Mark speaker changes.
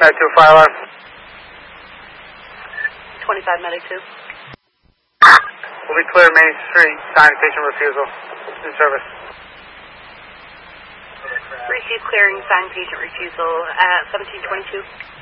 Speaker 1: Medic 2, fire alarm.
Speaker 2: 25 Medic 2.
Speaker 1: Will be clear Main Street, signing patient refusal. In service.
Speaker 2: Receive clearing, sign patient refusal, 1722.